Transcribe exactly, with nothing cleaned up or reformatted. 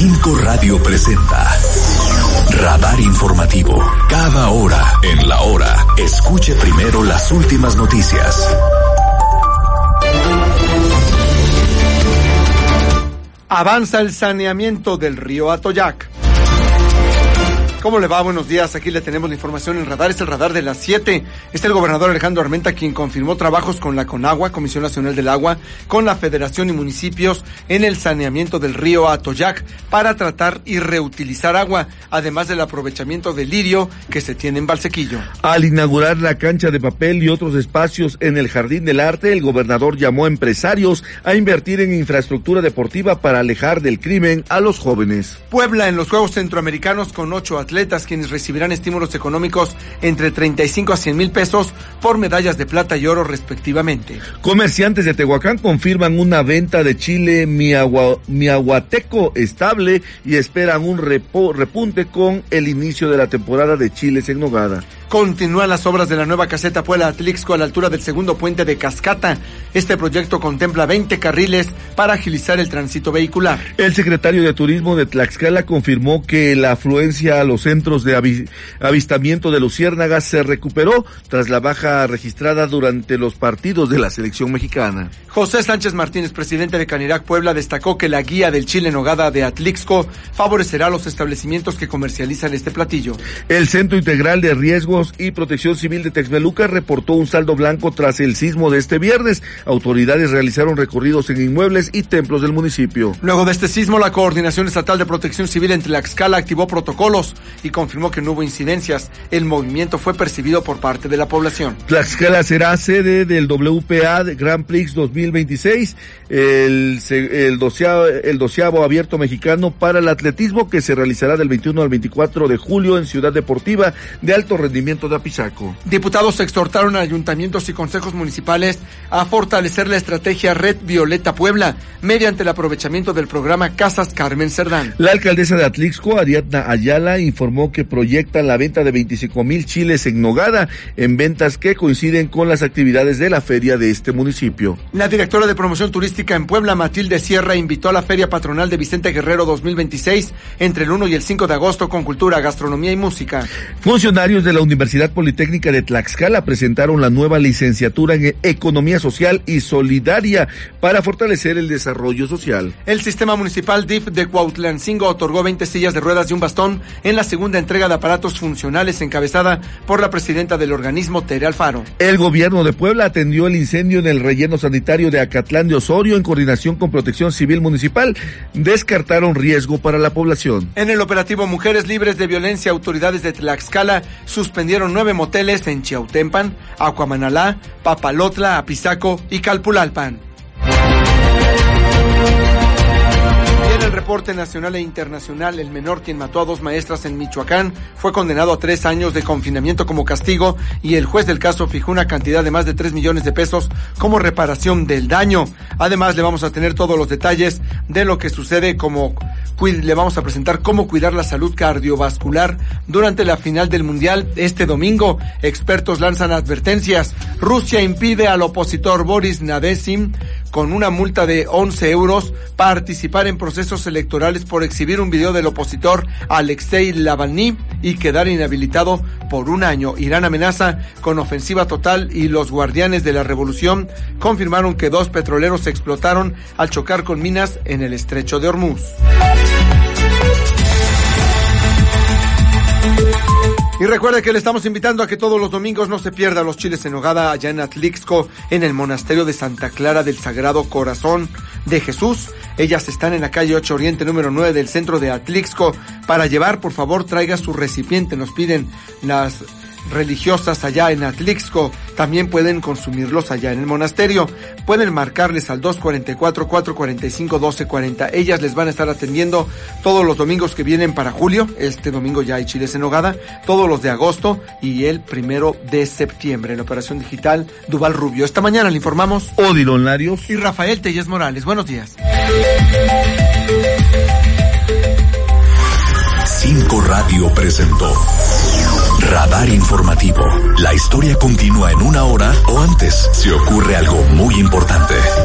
Cinco Radio presenta Radar Informativo. Cada hora en la hora, escuche primero las últimas noticias. Avanza el saneamiento del río Atoyac. ¿Cómo le va? Buenos días, aquí le tenemos la información en Radar, es el Radar de las siete. Es el gobernador Alejandro Armenta quien confirmó trabajos con la CONAGUA, Comisión Nacional del Agua, con la Federación y municipios en el saneamiento del río Atoyac para tratar y reutilizar agua, además del aprovechamiento del lirio que se tiene en Valsequillo. Al inaugurar la cancha de papel y otros espacios en el Jardín del Arte, el gobernador llamó a empresarios a invertir en infraestructura deportiva para alejar del crimen a los jóvenes. Puebla en los Juegos Centroamericanos con ocho atletas quienes recibirán estímulos económicos entre treinta y cinco a cien mil pesos por medallas de plata y oro respectivamente. Comerciantes de Tehuacán confirman una venta de chile miagua, miahuateco estable y esperan un repo, repunte con el inicio de la temporada de chiles en nogada. Continúan las obras de la nueva caseta Puebla-Atlixco a la altura del segundo puente de Cascata. Este proyecto contempla veinte carriles para agilizar el tránsito vehicular. El secretario de Turismo de Tlaxcala confirmó que la afluencia a los centros de avi- avistamiento de luciérnagas se recuperó tras la baja registrada durante los partidos de la selección mexicana. José Sánchez Martínez, presidente de Canirac Puebla, destacó que la guía del chile en nogada de Atlixco favorecerá a los establecimientos que comercializan este platillo. El Centro Integral de Riesgos y Protección Civil de Texmeluca reportó un saldo blanco tras el sismo de este viernes. Autoridades realizaron recorridos en inmuebles y templos del municipio. Luego de este sismo, la Coordinación Estatal de Protección Civil en Tlaxcala activó protocolos y confirmó que no hubo incidencias. El movimiento fue percibido por parte de la población. Tlaxcala será sede del W P A Grand Prix dos mil veintiséis, el, el, doceavo, el doceavo abierto mexicano para el atletismo que se realizará del veintiuno al veinticuatro de julio en Ciudad Deportiva de Alto Rendimiento de Apizaco. Diputados exhortaron a ayuntamientos y consejos municipales a fortalecer la estrategia Red Violeta Puebla mediante el aprovechamiento del programa Casas Carmen Cerdán. La alcaldesa de Atlixco, Ariadna Ayala, informó que proyectan la venta de veinticinco mil chiles en nogada, en ventas que coinciden con las actividades de la feria de este municipio. La directora de Promoción Turística en Puebla, Matilde Sierra, invitó a la Feria Patronal de Vicente Guerrero dos mil veintiséis entre el uno y el cinco de agosto con cultura, gastronomía y música. Funcionarios de la Universidad Politécnica de Tlaxcala presentaron la nueva licenciatura en Economía Social y Solidaria para fortalecer el desarrollo social. El Sistema Municipal D I F de Cuautlancingo otorgó veinte sillas de ruedas y un bastón en la segunda entrega de aparatos funcionales encabezada por la presidenta del organismo, Tere Alfaro. El gobierno de Puebla atendió el incendio en el relleno sanitario de Acatlán de Osorio en coordinación con Protección Civil Municipal. Descartaron riesgo para la población. En el operativo Mujeres Libres de Violencia, autoridades de Tlaxcala suspendieron nueve moteles en Chiautempan, Acuamanalá, Papalotla, Apizaco y Calpulalpan. En el reporte nacional e internacional, el menor quien mató a dos maestras en Michoacán fue condenado a tres años de confinamiento como castigo y el juez del caso fijó una cantidad de más de tres millones de pesos como reparación del daño. Además, le vamos a tener todos los detalles de lo que sucede, como le vamos a presentar cómo cuidar la salud cardiovascular durante la final del Mundial este domingo. Expertos lanzan advertencias. Rusia impide al opositor Boris Nadezhim con una multa de once euros participar en procesos electorales por exhibir un video del opositor Alexei Navalny y quedar inhabilitado por un año. Irán amenaza con ofensiva total y los guardianes de la revolución confirmaron que dos petroleros explotaron al chocar con minas en el estrecho de Hormuz. Y recuerde que le estamos invitando a que todos los domingos no se pierda los chiles en nogada allá en Atlixco, en el monasterio de Santa Clara del Sagrado Corazón de Jesús. Ellas están en la calle ocho Oriente número nueve del centro de Atlixco. Para llevar, por favor, traiga su recipiente. Nos piden las religiosas allá en Atlixco. También pueden consumirlos allá en el monasterio. Pueden marcarles al dos cuatro cuatro, cuatro cuatro cinco, uno dos cuatro cero. Ellas les van a estar atendiendo todos los domingos que vienen para julio. Este domingo ya hay chiles en nogada. Todos los de agosto y el primero de septiembre. En la operación digital Duval Rubio. Esta mañana le informamos Odilon Larios y Rafael Tellez Morales. Buenos días. Cinco Radio presentó Radar Informativo. La historia continúa en una hora o antes si ocurre algo muy importante.